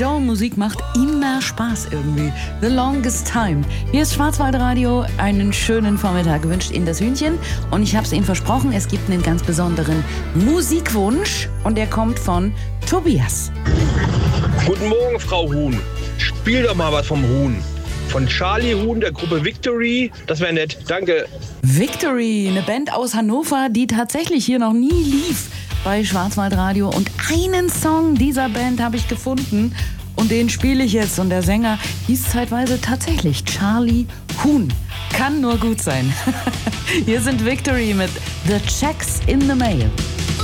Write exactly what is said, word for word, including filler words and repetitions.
Joe, Musik macht immer Spaß irgendwie. The Longest Time. Hier ist Schwarzwaldradio. Einen schönen Vormittag wünscht Ihnen das Hühnchen. Und ich habe es Ihnen versprochen, es gibt einen ganz besonderen Musikwunsch. Und der kommt von Tobias. Guten Morgen, Frau Huhn. Spiel doch mal was vom Huhn. Von Charlie Huhn, der Gruppe Victory. Das wäre nett. Danke. Victory, eine Band aus Hannover, die tatsächlich hier noch nie lief bei Schwarzwaldradio. Und einen Song dieser Band habe ich gefunden und den spiele ich jetzt. Und der Sänger hieß zeitweise tatsächlich Charlie Huhn. Kann nur gut sein. Hier sind Victory mit The Checks in the Mail.